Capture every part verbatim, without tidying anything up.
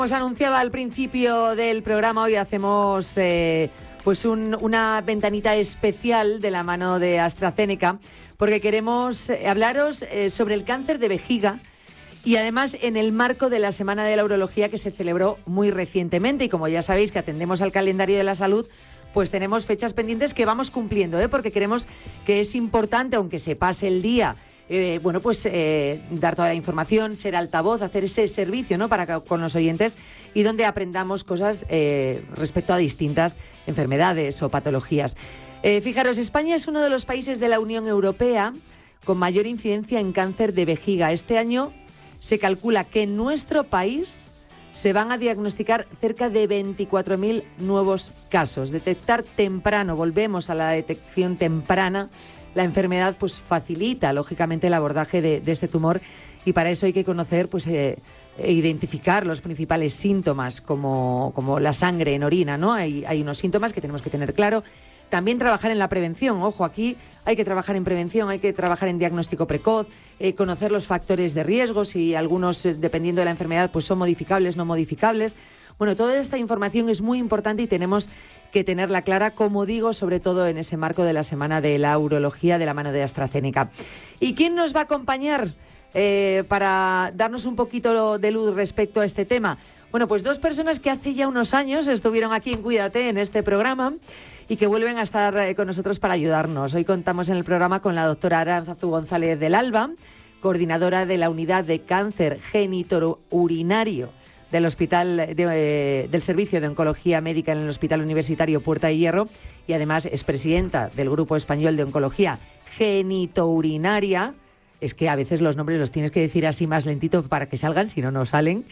Como os anunciaba al principio del programa, hoy hacemos eh, pues un, una ventanita especial de la mano de AstraZeneca, porque queremos eh, hablaros eh, sobre el cáncer de vejiga y además en el marco de la Semana de la Urología que se celebró muy recientemente. Y como ya sabéis que atendemos al calendario de la salud, pues tenemos fechas pendientes que vamos cumpliendo, ¿eh? Porque queremos que es importante, aunque se pase el día, Eh, bueno, pues eh, dar toda la información, ser altavoz, hacer ese servicio, ¿no?, para con los oyentes y donde aprendamos cosas eh, respecto a distintas enfermedades o patologías. Eh, fijaros, España es uno de los países de la Unión Europea con mayor incidencia en cáncer de vejiga. Este año se calcula que en nuestro país se van a diagnosticar cerca de veinticuatro mil nuevos casos. Detectar temprano, volvemos a la detección temprana. La enfermedad pues facilita, lógicamente, el abordaje de, de este tumor y para eso hay que conocer, pues, eh, e identificar los principales síntomas como, como la sangre en orina, ¿no? Hay, hay unos síntomas que tenemos que tener claro. También trabajar en la prevención. Ojo, aquí hay que trabajar en prevención, hay que trabajar en diagnóstico precoz, eh, conocer los factores de riesgo, si algunos, eh, dependiendo de la enfermedad, pues son modificables, no modificables. Bueno, toda esta información es muy importante y tenemos que tenerla clara, como digo, sobre todo en ese marco de la Semana de la Urología de la mano de AstraZeneca. ¿Y quién nos va a acompañar eh, para darnos un poquito de luz respecto a este tema? Bueno, pues dos personas que hace ya unos años estuvieron aquí en Cuídate, en este programa, y que vuelven a estar eh, con nosotros para ayudarnos. Hoy contamos en el programa con la doctora Arantzazu González del Alba, coordinadora de la Unidad de Cáncer Genitourinario del Hospital de, eh, del Servicio de Oncología Médica en el Hospital Universitario Puerta de Hierro y además es presidenta del Grupo Español de Oncología Genitourinaria. Es que a veces los nombres los tienes que decir así más lentito para que salgan, si no, no salen.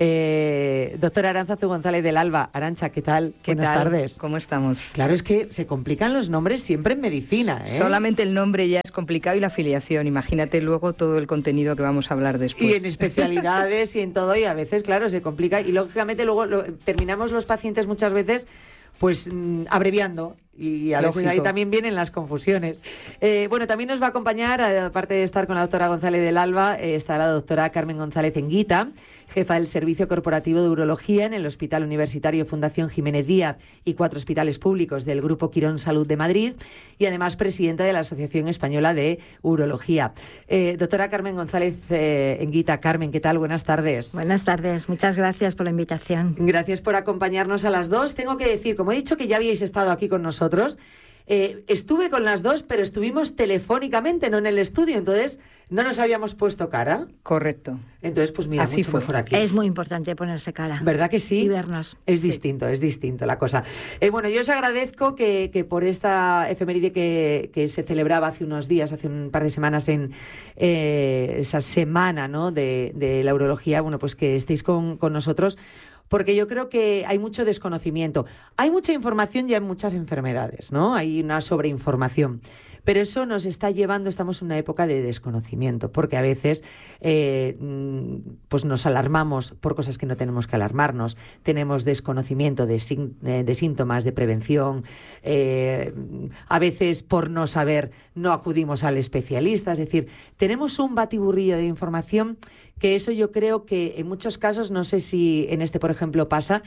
Eh, doctora Arantzazu González del Alba. Arantxa, ¿qué tal? ¿Qué Buenas tal? tardes. ¿Cómo estamos? Claro, es que se complican los nombres siempre en medicina, ¿eh? Solamente el nombre ya es complicado y la afiliación. Imagínate luego todo el contenido que vamos a hablar después. Y en especialidades y en todo, y a veces, claro, se complica. Y lógicamente luego lo, terminamos los pacientes muchas veces pues mmm, abreviando y a veces ahí también vienen las confusiones. Eh, bueno, también nos va a acompañar, aparte de estar con la doctora González del Alba, eh, está la doctora Carmen González Enguita, jefa del Servicio Corporativo de Urología en el Hospital Universitario Fundación Jiménez Díaz y cuatro hospitales públicos del Grupo Quirón Salud de Madrid y además presidenta de la Asociación Española de Urología. Eh, doctora Carmen González eh, Enguita. Carmen, ¿qué tal? Buenas tardes. Buenas tardes, muchas gracias por la invitación. Gracias por acompañarnos a las dos. Tengo que decir, como he dicho que ya habíais estado aquí con nosotros, Eh, estuve con las dos, pero estuvimos telefónicamente, no en el estudio, entonces no nos habíamos puesto cara. Correcto. Entonces, pues mira, así mucho fue. mejor aquí. Es muy importante ponerse cara. ¿Verdad que sí? Y vernos. Es sí. distinto, es distinto la cosa. Eh, bueno, yo os agradezco que, que por esta efeméride que, que se celebraba hace unos días, hace un par de semanas, en eh, esa semana, ¿no?, de, de la urología, bueno, pues que estéis con, con nosotros, porque yo creo que hay mucho desconocimiento. Hay mucha información ya en muchas enfermedades, ¿no? Hay una sobreinformación. Pero eso nos está llevando, estamos en una época de desconocimiento, porque a veces eh, pues nos alarmamos por cosas que no tenemos que alarmarnos. Tenemos desconocimiento de, de síntomas, de prevención. Eh, a veces, por no saber, no acudimos al especialista. Es decir, tenemos un batiburrillo de información que eso yo creo que en muchos casos, no sé si en este, por ejemplo, pasa,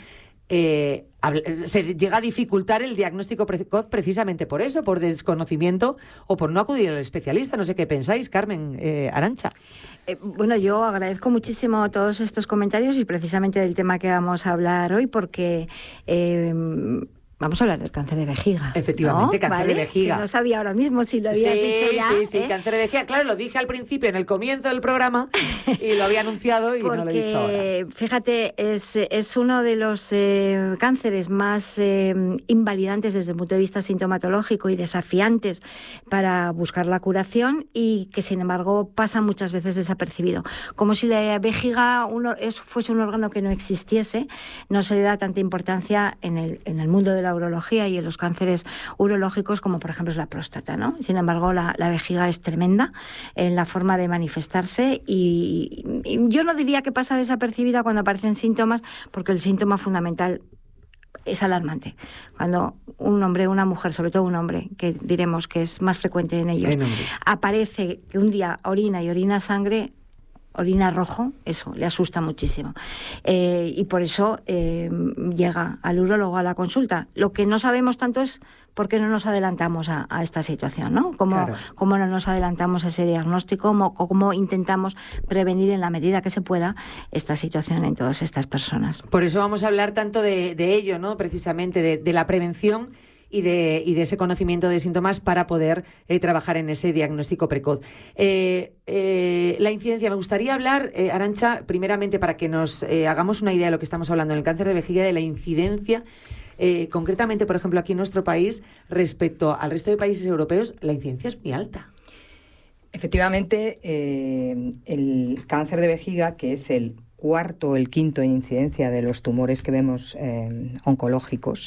eh, se llega a dificultar el diagnóstico precoz precisamente por eso, por desconocimiento o por no acudir al especialista. No sé qué pensáis, Carmen, eh, Arantxa. Eh, bueno, yo agradezco muchísimo todos estos comentarios y precisamente del tema que vamos a hablar hoy, porque Eh, vamos a hablar del cáncer de vejiga. Efectivamente, ¿no? cáncer ¿Vale? de vejiga. Que no sabía ahora mismo si lo habías sí, dicho ya. Sí, sí, ¿eh? cáncer de vejiga. Claro, lo dije al principio, en el comienzo del programa, y lo había anunciado y Porque, no lo he dicho ahora. Fíjate, es, es uno de los eh, cánceres más eh, invalidantes desde el punto de vista sintomatológico y desafiantes para buscar la curación y que, sin embargo, pasa muchas veces desapercibido. Como si la vejiga uno, eso fuese un órgano que no existiese, no se le da tanta importancia en el, en el mundo de la urología y en los cánceres urológicos como por ejemplo es la próstata, ¿no? Sin embargo, la, la vejiga es tremenda en la forma de manifestarse y, y yo no diría que pasa desapercibida cuando aparecen síntomas, porque el síntoma fundamental es alarmante. Cuando un hombre, una mujer, sobre todo un hombre, que diremos que es más frecuente en ellos, aparece que un día orina y orina sangre, orina rojo, eso le asusta muchísimo. Eh, y por eso eh, llega al urólogo a la consulta. Lo que no sabemos tanto es por qué no nos adelantamos a, a esta situación, ¿no? Cómo, claro. cómo no nos adelantamos a ese diagnóstico, cómo, cómo intentamos prevenir en la medida que se pueda esta situación en todas estas personas. Por eso vamos a hablar tanto de, de ello, ¿no? Precisamente de, de la prevención y de, y de ese conocimiento de síntomas para poder eh, trabajar en ese diagnóstico precoz. Eh, eh, la incidencia, me gustaría hablar, eh, Arantxa, primeramente para que nos eh, hagamos una idea de lo que estamos hablando en el cáncer de vejiga, de la incidencia, eh, concretamente, por ejemplo, aquí en nuestro país, respecto al resto de países europeos, la incidencia es muy alta. Efectivamente, eh, el cáncer de vejiga, que es el cuarto o el quinto en incidencia de los tumores que vemos eh, oncológicos,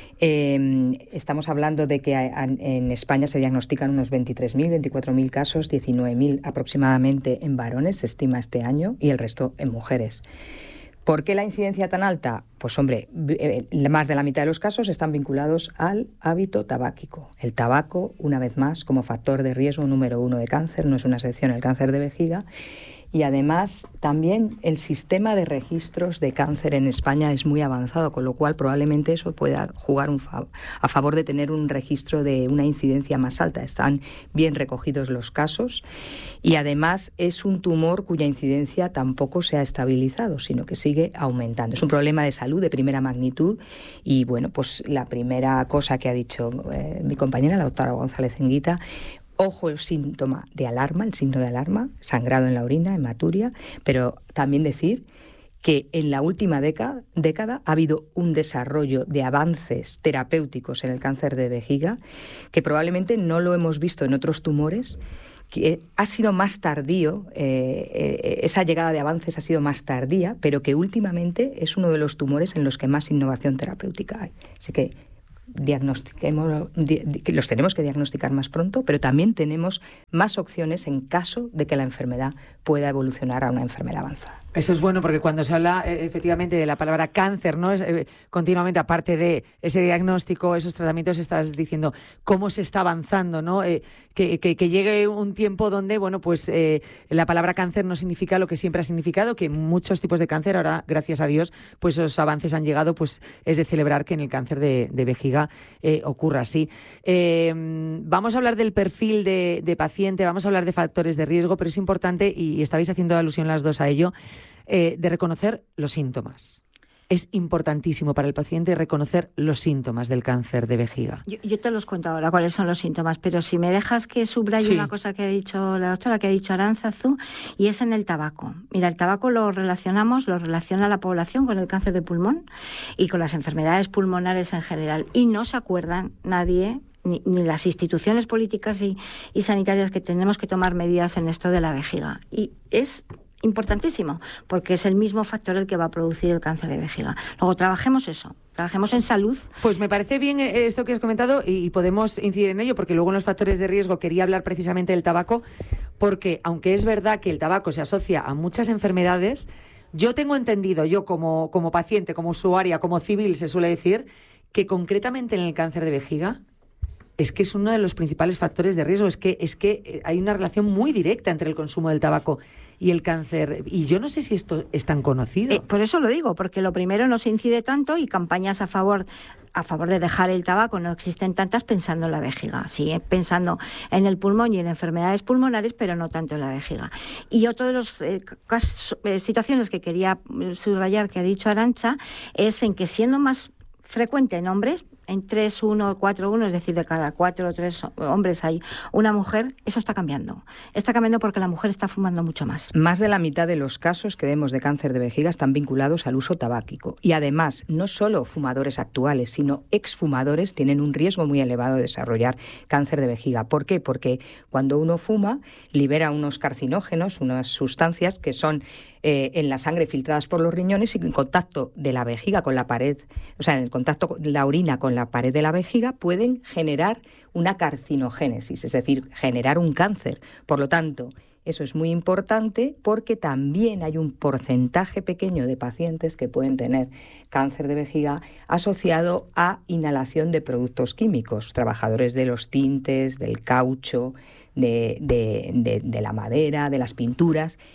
Eh, estamos hablando de que a, a, en España se diagnostican unos veintitrés mil, veinticuatro mil casos, diecinueve mil aproximadamente en varones, se estima este año, y el resto en mujeres. ¿Por qué la incidencia tan alta? Pues hombre, eh, más de la mitad de los casos están vinculados al hábito tabáquico. El tabaco, una vez más, como factor de riesgo número uno de cáncer, no es una excepción el cáncer de vejiga. Y además también el sistema de registros de cáncer en España es muy avanzado, con lo cual probablemente eso pueda jugar un fa- a favor de tener un registro de una incidencia más alta. Están bien recogidos los casos y además es un tumor cuya incidencia tampoco se ha estabilizado, sino que sigue aumentando. Es un problema de salud de primera magnitud y bueno, pues la primera cosa que ha dicho eh, mi compañera, la doctora González Enguita, ojo el síntoma de alarma, el signo de alarma, sangrado en la orina, hematuria, pero también decir que en la última década, década ha habido un desarrollo de avances terapéuticos en el cáncer de vejiga que probablemente no lo hemos visto en otros tumores, que ha sido más tardío, eh, eh, esa llegada de avances ha sido más tardía, pero que últimamente es uno de los tumores en los que más innovación terapéutica hay. Así que diagnostiquemos, los tenemos que diagnosticar más pronto, pero también tenemos más opciones en caso de que la enfermedad pueda evolucionar a una enfermedad avanzada. Eso es bueno porque cuando se habla eh, efectivamente de la palabra cáncer, ¿no? Es, eh, continuamente, aparte de ese diagnóstico, esos tratamientos, estás diciendo cómo se está avanzando, ¿no? Eh, que, que, que llegue un tiempo donde, bueno, pues eh, la palabra cáncer no significa lo que siempre ha significado, que muchos tipos de cáncer, ahora, gracias a Dios, pues esos avances han llegado, pues es de celebrar que en el cáncer de, de vejiga eh, ocurra así. Eh, vamos a hablar del perfil de, de paciente, vamos a hablar de factores de riesgo, pero es importante, y estabais haciendo alusión las dos a ello, Eh, de reconocer los síntomas. Es importantísimo para el paciente reconocer los síntomas del cáncer de vejiga. Yo, yo te los cuento ahora cuáles son los síntomas, pero si me dejas que subraye sí. una cosa que ha dicho la doctora, que ha dicho Arantzazu, y es en el tabaco. Mira, el tabaco lo relacionamos, lo relaciona la población con el cáncer de pulmón y con las enfermedades pulmonares en general. Y no se acuerdan nadie, ni, ni las instituciones políticas y, y sanitarias, que tenemos que tomar medidas en esto de la vejiga. Y es importantísimo, porque es el mismo factor el que va a producir el cáncer de vejiga. Luego trabajemos eso, trabajemos en salud. Pues me parece bien esto que has comentado y podemos incidir en ello, porque luego en los factores de riesgo quería hablar precisamente del tabaco, porque aunque es verdad que el tabaco se asocia a muchas enfermedades, yo tengo entendido, yo como, como paciente, como usuaria, como civil se suele decir, que concretamente en el cáncer de vejiga es que es uno de los principales factores de riesgo, es que, es que hay una relación muy directa entre el consumo del tabaco y el cáncer. Y yo no sé si esto es tan conocido. Eh, por eso lo digo, porque lo primero no se incide tanto y campañas a favor a favor de dejar el tabaco no existen tantas pensando en la vejiga, sí, pensando en el pulmón y en enfermedades pulmonares, pero no tanto en la vejiga. Y otro de las eh, eh, situaciones que quería subrayar que ha dicho Arantxa es en que, siendo más frecuente en hombres, en tres uno, cuatro uno, es decir, de cada cuatro o tres hombres hay una mujer, eso está cambiando. Está cambiando porque la mujer está fumando mucho más. Más de la mitad de los casos que vemos de cáncer de vejiga están vinculados al uso tabáquico. Y además, no solo fumadores actuales, sino exfumadores tienen un riesgo muy elevado de desarrollar cáncer de vejiga. ¿Por qué? Porque cuando uno fuma, libera unos carcinógenos, unas sustancias que son eh, en la sangre filtradas por los riñones, y en contacto de la vejiga con la pared, o sea, en el contacto de la orina con la pared de la vejiga, pueden generar una carcinogénesis, es decir, generar un cáncer. Por lo tanto, eso es muy importante porque también hay un porcentaje pequeño de pacientes que pueden tener cáncer de vejiga asociado a inhalación de productos químicos, trabajadores de los tintes, del caucho, de, de, de, de la madera, de las pinturas.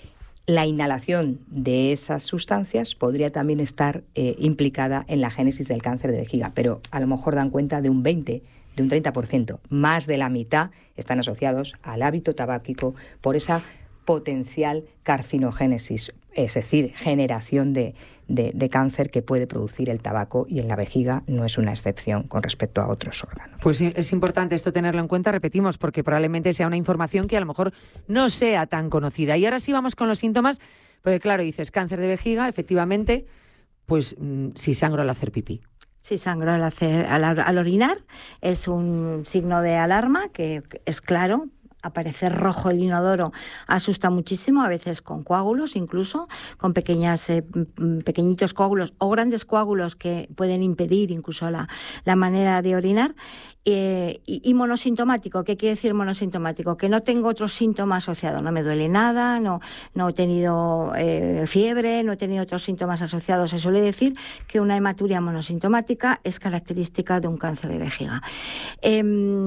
la inhalación de esas sustancias podría también estar eh, implicada en la génesis del cáncer de vejiga, pero a lo mejor dan cuenta de un veinte, de un treinta por ciento. Más de la mitad están asociados al hábito tabáquico por esa potencial carcinogénesis, es decir, generación de, de, de cáncer que puede producir el tabaco, y en la vejiga no es una excepción con respecto a otros órganos. Pues es importante esto tenerlo en cuenta, repetimos, porque probablemente sea una información que a lo mejor no sea tan conocida. Y ahora sí vamos con los síntomas, porque claro, dices cáncer de vejiga, efectivamente, pues mmm, si sangro al hacer pipí. Si sangro al, hacer, al, al orinar es un signo de alarma que es claro. Aparecer rojo el inodoro asusta muchísimo, a veces con coágulos, incluso con pequeñas, eh, pequeñitos coágulos o grandes coágulos que pueden impedir incluso la, la manera de orinar. Eh, y, y monosintomático, ¿qué quiere decir monosintomático? Que no tengo otros síntomas asociados, no me duele nada, no, no he tenido eh, fiebre, no he tenido otros síntomas asociados. Se suele decir que una hematuria monosintomática es característica de un cáncer de vejiga. Eh,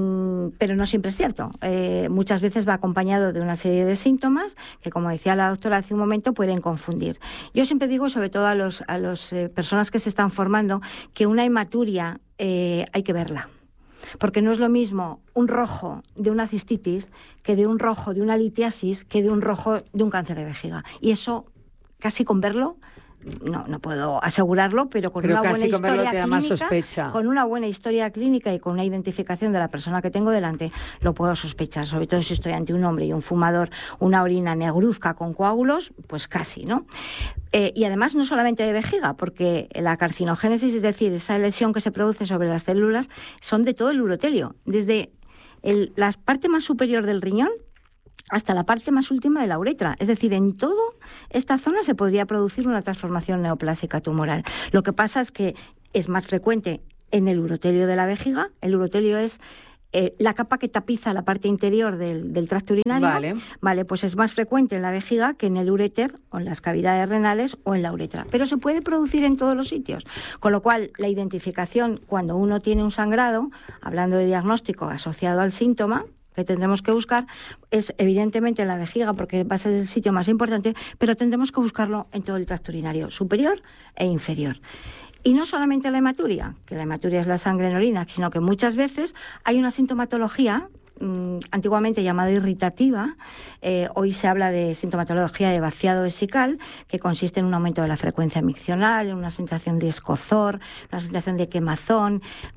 pero no siempre es cierto. Eh, muchas veces va acompañado de una serie de síntomas que, como decía la doctora hace un momento, pueden confundir. Yo siempre digo, sobre todo a las a los, eh, personas que se están formando, que una hematuria eh, hay que verla. Porque no es lo mismo un rojo de una cistitis que de un rojo de una litiasis que de un rojo de un cáncer de vejiga. Y eso, casi con verlo, no, no puedo asegurarlo, pero con pero una buena historia clínica, más sospecha. con una buena historia clínica y con una identificación de la persona que tengo delante, lo puedo sospechar. Sobre todo si estoy ante un hombre y un fumador, una orina negruzca con coágulos, pues casi, ¿no? Eh, y además no solamente de vejiga, porque la carcinogénesis, es decir, esa lesión que se produce sobre las células, son de todo el urotelio, desde el, la parte más superior del riñón hasta la parte más última de la uretra. Es decir, en toda esta zona se podría producir una transformación neoplásica tumoral. Lo que pasa es que es más frecuente en el urotelio de la vejiga. El urotelio es eh, la capa que tapiza la parte interior del, del tracto urinario. Vale. Vale, pues es más frecuente en la vejiga que en el uréter o en las cavidades renales o en la uretra. Pero se puede producir en todos los sitios. Con lo cual, la identificación cuando uno tiene un sangrado, hablando de diagnóstico asociado al síntoma, que tendremos que buscar, es evidentemente en la vejiga, porque va a ser el sitio más importante, pero tendremos que buscarlo en todo el tracto urinario, superior e inferior. Y no solamente la hematuria, que la hematuria es la sangre en orina, sino que muchas veces hay una sintomatología mmm, antiguamente llamada irritativa. Eh, hoy se habla de sintomatología de vaciado vesical, que consiste en un aumento de la frecuencia miccional, en una sensación de escozor, una sensación de quemazón,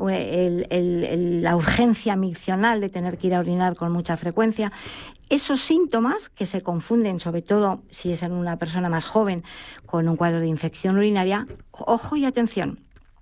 el, el, el, la urgencia miccional de tener que ir a orinar con mucha frecuencia. Esos síntomas, que se confunden, sobre todo si es en una persona más joven, con un cuadro de infección urinaria, ojo y atención.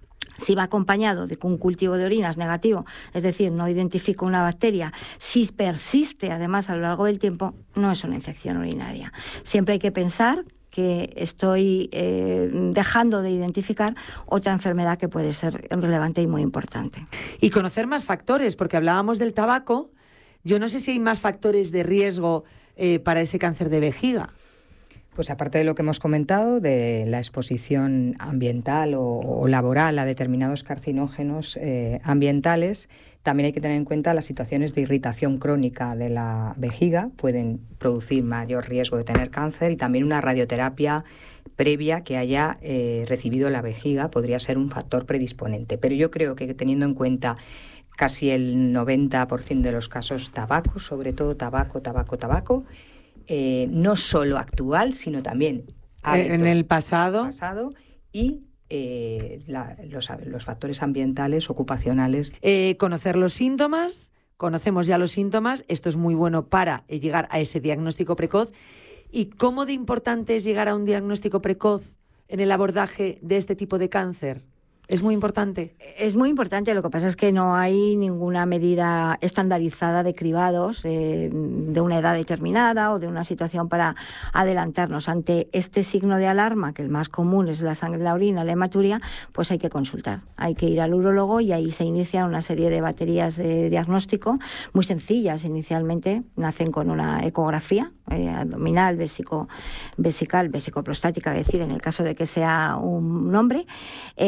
Si va acompañado de un cultivo de orinas negativo, es decir, no identifico una bacteria, si persiste además a lo largo del tiempo, no es una infección urinaria. Siempre hay que pensar que estoy eh, dejando de identificar otra enfermedad que puede ser relevante y muy importante. Y conocer más factores, porque hablábamos del tabaco. Yo no sé si hay más factores de riesgo eh, para ese cáncer de vejiga. Pues aparte de lo que hemos comentado, de la exposición ambiental o, o laboral a determinados carcinógenos eh, ambientales, también hay que tener en cuenta las situaciones de irritación crónica de la vejiga, pueden producir mayor riesgo de tener cáncer, y también una radioterapia previa que haya eh, recibido la vejiga podría ser un factor predisponente. Pero yo creo que teniendo en cuenta casi el noventa por ciento de los casos tabaco, sobre todo tabaco, tabaco, tabaco, Eh, no solo actual, sino también hábito, en el pasado, pasado y eh, la, los, los factores ambientales, ocupacionales. Eh, conocer los síntomas, conocemos ya los síntomas, esto es muy bueno para llegar a ese diagnóstico precoz. ¿Y cómo de importante es llegar a un diagnóstico precoz en el abordaje de este tipo de cáncer? ¿Es muy importante? Es muy importante, lo que pasa es que no hay ninguna medida estandarizada de cribados eh, de una edad determinada o de una situación para adelantarnos. Ante este signo de alarma, que el más común es la sangre en la orina, la hematuria, pues hay que consultar. Hay que ir al urólogo y ahí se inician una serie de baterías de diagnóstico muy sencillas. Inicialmente nacen con una ecografía eh, abdominal, vesico, vesical, vesicoprostática, es decir, en el caso de que sea un hombre, eh,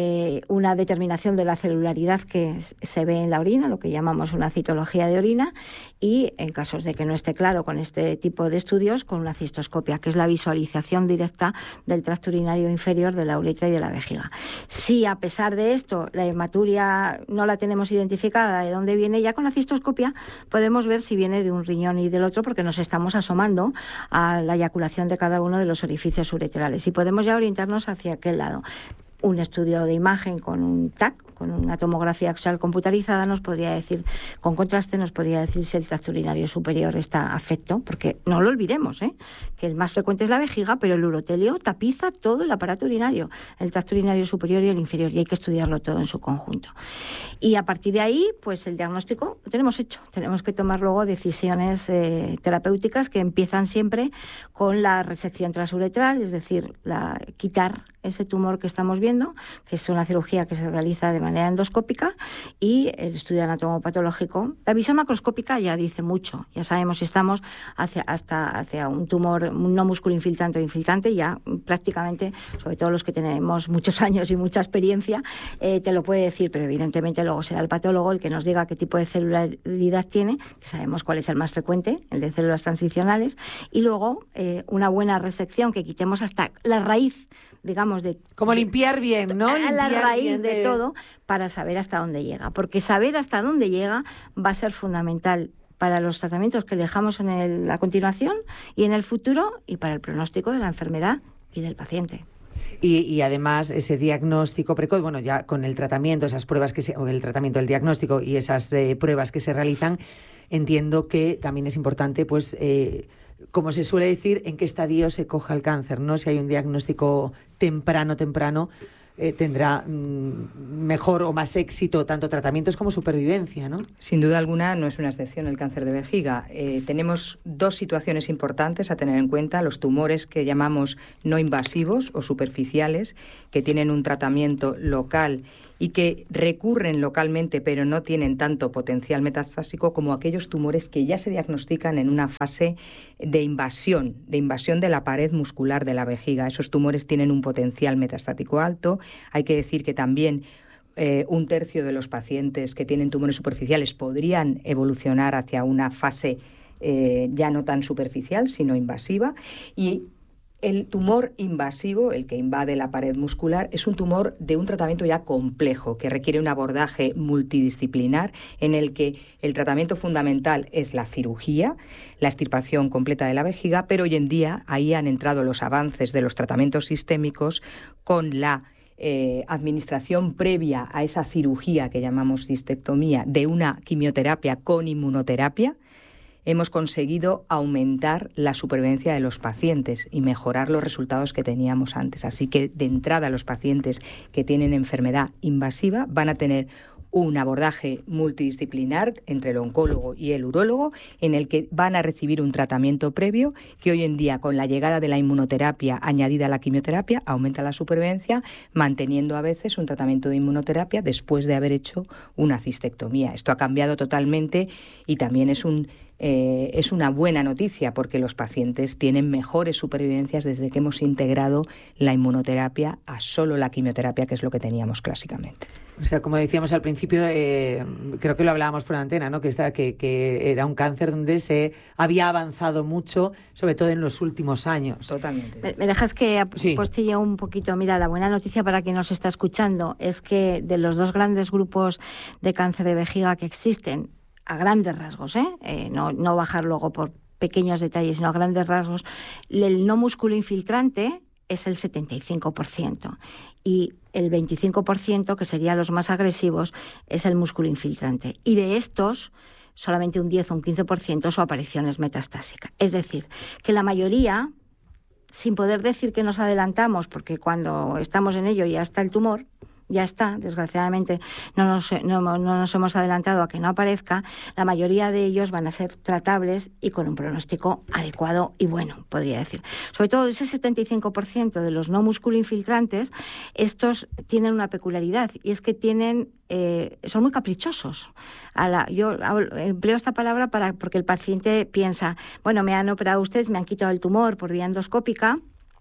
eh, una determinación de la celularidad que se ve en la orina, lo que llamamos una citología de orina, y en casos de que no esté claro con este tipo de estudios, con una cistoscopia, que es la visualización directa del tracto urinario inferior, de la uretra y de la vejiga. Si a pesar de esto la hematuria no la tenemos identificada de dónde viene, ya con la cistoscopia podemos ver si viene de un riñón y del otro, porque nos estamos asomando a la eyaculación de cada uno de los orificios uretrales y podemos ya orientarnos hacia aquel lado. Un estudio de imagen con un T A C, con una tomografía axial computarizada, nos podría decir, con contraste, nos podría decir si el tracto urinario superior está afecto, porque no lo olvidemos, ¿eh? que el más frecuente es la vejiga, pero el urotelio tapiza todo el aparato urinario, el tracto urinario superior y el inferior, y hay que estudiarlo todo en su conjunto. Y a partir de ahí, pues el diagnóstico lo tenemos hecho. Tenemos que tomar luego decisiones eh, terapéuticas que empiezan siempre con la resección transuretral, es decir, la, quitar ese tumor que estamos viendo, que es una cirugía que se realiza de manera endoscópica, y el estudio anatomopatológico. La visión macroscópica ya dice mucho, ya sabemos si estamos hacia, hasta hacia un tumor no músculo infiltrante o infiltrante, ya prácticamente, sobre todo los que tenemos muchos años y mucha experiencia, eh, te lo puede decir, pero evidentemente luego será el patólogo el que nos diga qué tipo de celularidad tiene, que sabemos cuál es el más frecuente, el de células transicionales, y luego eh, una buena resección, que quitemos hasta la raíz, digamos, de... Como limpiar bien, ¿no? A limpiar la raíz de... de todo, para saber hasta dónde llega. Porque saber hasta dónde llega va a ser fundamental para los tratamientos que dejamos en el, a continuación y en el futuro, y para el pronóstico de la enfermedad y del paciente. Y, y además ese diagnóstico precoz, bueno, ya con el tratamiento, esas pruebas que se, o el tratamiento, el diagnóstico y esas eh, pruebas que se realizan, entiendo que también es importante, pues... Eh, como se suele decir, en qué estadio se coja el cáncer, ¿no? Si hay un diagnóstico temprano, temprano, eh, tendrá mmm, mejor o más éxito tanto tratamientos como supervivencia, ¿no? Sin duda alguna no es una excepción el cáncer de vejiga. Eh, tenemos dos situaciones importantes a tener en cuenta: los tumores que llamamos no invasivos o superficiales, que tienen un tratamiento local y que recurren localmente pero no tienen tanto potencial metastásico, como aquellos tumores que ya se diagnostican en una fase de invasión, de invasión de la pared muscular de la vejiga. Esos tumores tienen un potencial metastático alto. Hay que decir que también eh, un tercio de los pacientes que tienen tumores superficiales podrían evolucionar hacia una fase eh, ya no tan superficial, sino invasiva. Y el tumor invasivo, el que invade la pared muscular, es un tumor de un tratamiento ya complejo, que requiere un abordaje multidisciplinar, en el que el tratamiento fundamental es la cirugía, la extirpación completa de la vejiga, pero hoy en día ahí han entrado los avances de los tratamientos sistémicos con la eh, administración previa a esa cirugía que llamamos cistectomía, de una quimioterapia con inmunoterapia. Hemos conseguido aumentar la supervivencia de los pacientes y mejorar los resultados que teníamos antes. Así que, de entrada, los pacientes que tienen enfermedad invasiva van a tener un abordaje multidisciplinar entre el oncólogo y el urólogo, en el que van a recibir un tratamiento previo que hoy en día, con la llegada de la inmunoterapia añadida a la quimioterapia, aumenta la supervivencia, manteniendo a veces un tratamiento de inmunoterapia después de haber hecho una cistectomía. Esto ha cambiado totalmente y también es un Eh, es una buena noticia, porque los pacientes tienen mejores supervivencias desde que hemos integrado la inmunoterapia a solo la quimioterapia, que es lo que teníamos clásicamente. O sea, como decíamos al principio, eh, creo que lo hablábamos por antena, ¿no? Que, está, que, que era un cáncer donde se había avanzado mucho, sobre todo en los últimos años. Totalmente. ¿Me, me dejas que sí. postille un poquito? Mira, la buena noticia para quien nos está escuchando es que de los dos grandes grupos de cáncer de vejiga que existen, a grandes rasgos, ¿eh? Eh, no, no bajar luego por pequeños detalles, sino a grandes rasgos, el no músculo infiltrante es el setenta y cinco por ciento y el veinticinco por ciento, que serían los más agresivos, es el músculo infiltrante. Y de estos, solamente un diez o un quince por ciento su aparición es metastásica. Es decir, que la mayoría, sin poder decir que nos adelantamos, porque cuando estamos en ello ya está el tumor, ya está, desgraciadamente no nos, no, no nos hemos adelantado a que no aparezca, la mayoría de ellos van a ser tratables y con un pronóstico adecuado y bueno, podría decir. Sobre todo ese setenta y cinco por ciento de los no musculoinfiltrantes, estos tienen una peculiaridad, y es que tienen eh, son muy caprichosos. A la, yo empleo esta palabra para porque el paciente piensa, bueno, me han operado ustedes, me han quitado el tumor por vía endoscópica,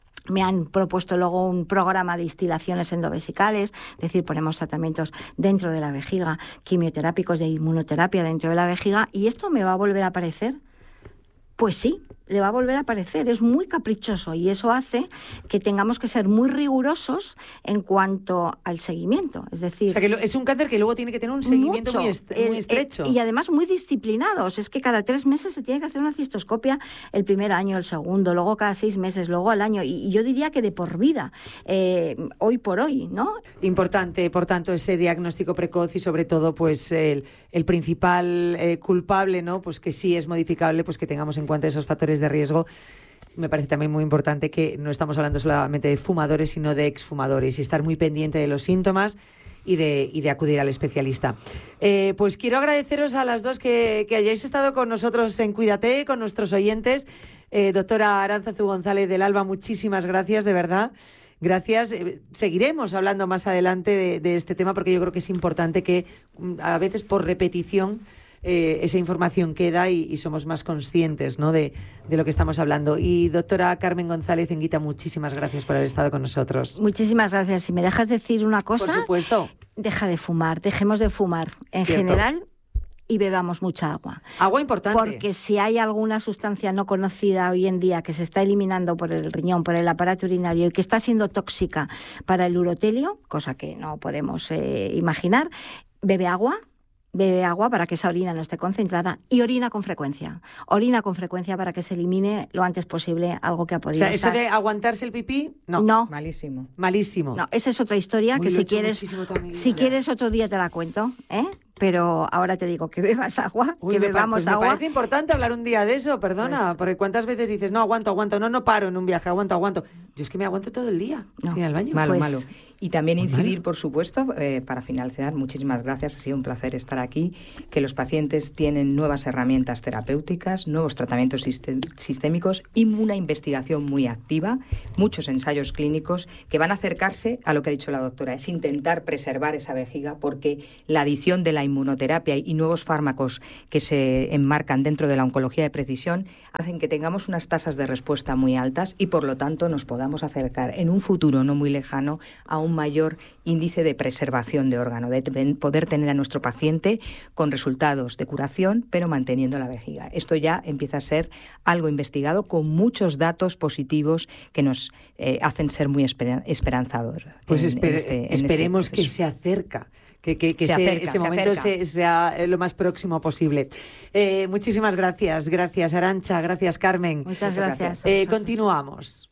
Me han propuesto luego un programa de instilaciones endovesicales, es decir, ponemos tratamientos dentro de la vejiga, quimioterápicos de inmunoterapia dentro de la vejiga, ¿y esto me va a volver a aparecer? Pues sí, le va a volver a aparecer. Es muy caprichoso y eso hace que tengamos que ser muy rigurosos en cuanto al seguimiento. Es decir, o sea, que es un cáncer que luego tiene que tener un seguimiento mucho, muy, est- el, muy estrecho. El, y además muy disciplinados. Es que cada tres meses se tiene que hacer una cistoscopia el primer año, el segundo, luego cada seis meses, luego al año. Y, y yo diría que de por vida, eh, hoy por hoy, ¿no? Importante, por tanto, ese diagnóstico precoz y sobre todo, pues el, el principal eh, culpable, ¿no? Pues que sí es modificable, pues que tengamos en cuenta esos factores de riesgo. Me parece también muy importante que no estamos hablando solamente de fumadores, sino de exfumadores y estar muy pendiente de los síntomas y de, y de acudir al especialista. Eh, pues quiero agradeceros a las dos que, que hayáis estado con nosotros en Cuídate, con nuestros oyentes. Eh, doctora Aránzazu González del Alba, muchísimas gracias, de verdad. Gracias. Eh, seguiremos hablando más adelante de, de este tema porque yo creo que es importante que a veces por repetición Eh, esa información queda y, y somos más conscientes, ¿no? de, de lo que estamos hablando. Y doctora Carmen González Enguita, muchísimas gracias por haber estado con nosotros. Muchísimas gracias. Si me dejas decir una cosa, por supuesto, deja de fumar, dejemos de fumar en Cierto. general y bebamos mucha agua. Agua importante. Porque si hay alguna sustancia no conocida hoy en día que se está eliminando por el riñón, por el aparato urinario y que está siendo tóxica para el urotelio, cosa que no podemos eh, imaginar, bebe agua. Bebe agua para que esa orina no esté concentrada y orina con frecuencia. Orina con frecuencia para que se elimine lo antes posible algo que ha O podido sea, estar. eso de aguantarse el pipí, no. No. Malísimo. Malísimo. No, esa es otra historia Uy, que lo he si hecho quieres, muchísimo toda mi vida. si quieres otro día te la cuento, ¿eh? Pero ahora te digo que bebas agua, Uy, que me pa- bebamos pues agua. Me parece importante hablar un día de eso, perdona, Pues- porque cuántas veces dices, no, aguanto, aguanto, no, no paro en un viaje, aguanto, aguanto. Yo es que me aguanto todo el día, No. sin ir al baño. Malo, Pues- malo. Y también Muy incidir, malo. por supuesto, eh, para finalizar, muchísimas gracias, ha sido un placer estar aquí, que los pacientes tienen nuevas herramientas terapéuticas, nuevos tratamientos sistem- sistémicos y una investigación muy activa, muchos ensayos clínicos que van a acercarse a lo que ha dicho la doctora, es intentar preservar esa vejiga porque la adición de la inmunoterapia y nuevos fármacos que se enmarcan dentro de la oncología de precisión hacen que tengamos unas tasas de respuesta muy altas y por lo tanto nos podamos acercar en un futuro no muy lejano a un mayor índice de preservación de órgano, de ten- poder tener a nuestro paciente con resultados de curación, pero manteniendo la vejiga. Esto ya empieza a ser algo investigado con muchos datos positivos que nos eh, hacen ser muy espera- esperanzadores. Pues en- en esper- este- en este esperemos que proceso. se acerca. Que, que, que Se ese, acerca, ese se momento acerca. se- sea eh, lo más próximo posible. Eh, muchísimas gracias, gracias Arantxa, gracias Carmen. Muchas Muchas gracias. gracias. a Eh, vosotros. continuamos.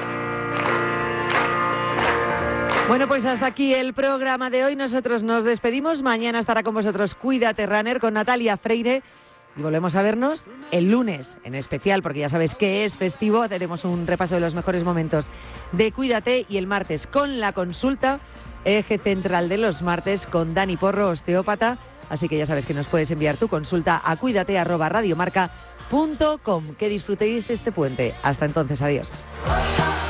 Bueno, pues hasta aquí el programa de hoy. Nosotros nos despedimos. Mañana estará con vosotros Cuídate Runner con Natalia Freire. Y volvemos a vernos el lunes, en especial, porque ya sabes que es festivo. Tenemos un repaso de los mejores momentos de Cuídate. Y el martes con la consulta, eje central de los martes, con Dani Porro, osteópata. Así que ya sabes que nos puedes enviar tu consulta a cuídate arroba radiomarca punto com. Que disfrutéis este puente. Hasta entonces, adiós.